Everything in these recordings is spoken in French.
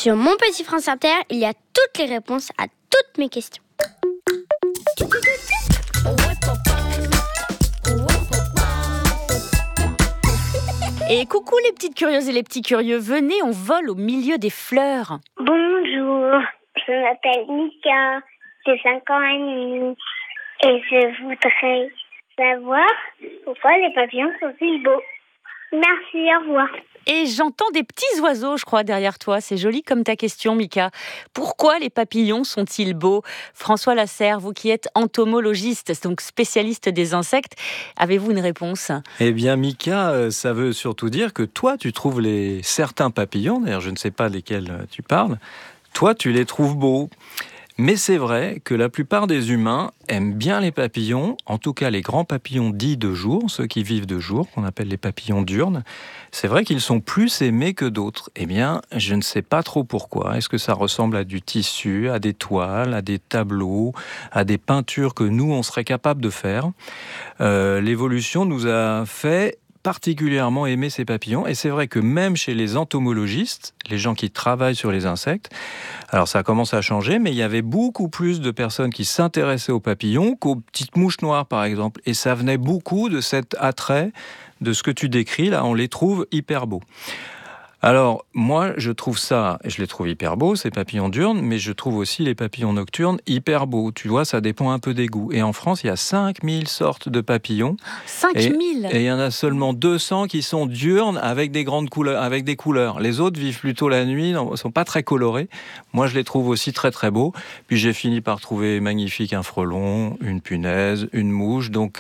Sur Mon Petit France Inter, il y a toutes les réponses à toutes mes questions. Et coucou les petites curieuses et les petits curieux, venez, on vole au milieu des fleurs. Bonjour, je m'appelle Mika, j'ai 5 ans et demi et je voudrais savoir pourquoi les papillons sont-ils beaux. Merci, au revoir. Et j'entends des petits oiseaux, je crois, derrière toi. C'est joli comme ta question, Mika. Pourquoi les papillons sont-ils beaux ? François Lasserre, vous qui êtes entomologiste, donc spécialiste des insectes, avez-vous une réponse ? Eh bien, Mika, ça veut surtout dire que toi, tu trouves certains papillons, d'ailleurs, je ne sais pas desquels tu parles, toi, tu les trouves beaux. Mais c'est vrai que la plupart des humains aiment bien les papillons, en tout cas les grands papillons dits de jour, ceux qui vivent de jour, qu'on appelle les papillons diurnes. C'est vrai qu'ils sont plus aimés que d'autres. Eh bien, je ne sais pas trop pourquoi. Est-ce que ça ressemble à du tissu, à des toiles, à des tableaux, à des peintures que nous, on serait capable de faire ? L'évolution nous a fait particulièrement aimer ces papillons. Et c'est vrai que même chez les entomologistes, les gens qui travaillent sur les insectes, alors ça commence à changer, mais il y avait beaucoup plus de personnes qui s'intéressaient aux papillons qu'aux petites mouches noires, par exemple. Et ça venait beaucoup de cet attrait, de ce que tu décris, là, on les trouve hyper beaux. Alors, moi, je les trouve hyper beaux, ces papillons diurnes, mais je trouve aussi les papillons nocturnes hyper beaux. Tu vois, ça dépend un peu des goûts. Et en France, il y a 5000 sortes de papillons. 5000 ? Et il y en a seulement 200 qui sont diurnes avec des grandes couleurs, avec des couleurs. Les autres vivent plutôt la nuit, ne sont pas très colorés. Moi, je les trouve aussi très très beaux. Puis j'ai fini par trouver magnifique un frelon, une punaise, une mouche. Donc,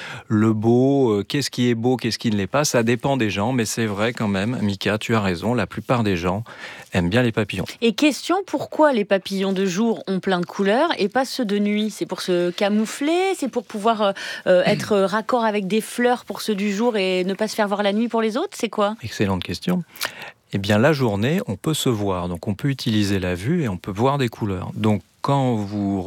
le beau, qu'est-ce qui est beau, qu'est-ce qui ne l'est pas, ça dépend des gens. Mais c'est vrai quand même, Mika, tu as raison, la plupart des gens aiment bien les papillons. Et question, pourquoi les papillons de jour ont plein de couleurs et pas ceux de nuit ? C'est pour se camoufler ? C'est pour pouvoir être raccord avec des fleurs pour ceux du jour et ne pas se faire voir la nuit pour les autres ? C'est quoi ? Excellente question. Eh bien, la journée, on peut se voir. Donc, on peut utiliser la vue et on peut voir des couleurs. Donc, quand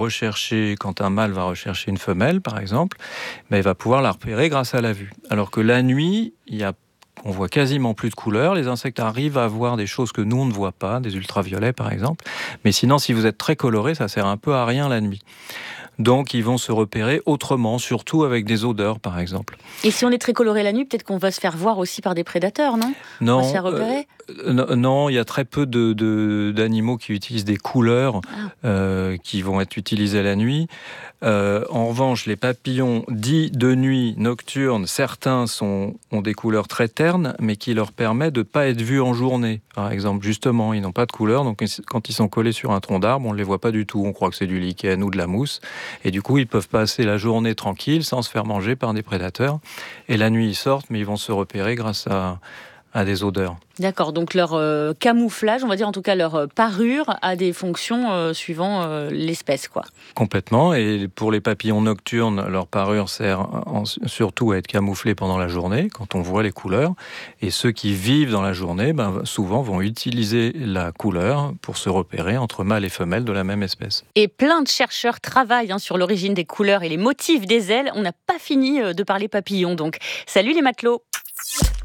un mâle va rechercher une femelle, par exemple, il va pouvoir la repérer grâce à la vue. Alors que la nuit, on voit quasiment plus de couleurs. Les insectes arrivent à voir des choses que nous, on ne voit pas, des ultraviolets, par exemple. Mais sinon, si vous êtes très coloré, ça sert un peu à rien la nuit. Donc, ils vont se repérer autrement, surtout avec des odeurs, par exemple. Et si on est très coloré la nuit, peut-être qu'on va se faire voir aussi par des prédateurs, non ? Non, on va se faire repérer non, il y a très peu d'animaux qui utilisent des couleurs qui vont être utilisées la nuit. En revanche, les papillons dits de nuit, nocturnes, certains ont des couleurs très ternes, mais qui leur permettent de ne pas être vus en journée. Par exemple, justement, ils n'ont pas de couleur, donc quand ils sont collés sur un tronc d'arbre, on ne les voit pas du tout. On croit que c'est du lichen ou de la mousse. Et du coup, ils peuvent passer la journée tranquille, sans se faire manger par des prédateurs. Et la nuit, ils sortent, mais ils vont se repérer grâce à des odeurs. D'accord, donc leur camouflage, on va dire en tout cas leur parure, a des fonctions suivant l'espèce, quoi. Complètement, et pour les papillons nocturnes, leur parure sert surtout à être camouflés pendant la journée, quand on voit les couleurs, et ceux qui vivent dans la journée, souvent vont utiliser la couleur pour se repérer entre mâles et femelles de la même espèce. Et plein de chercheurs travaillent sur l'origine des couleurs et les motifs des ailes. On n'a pas fini de parler papillons, donc. Salut les matelots!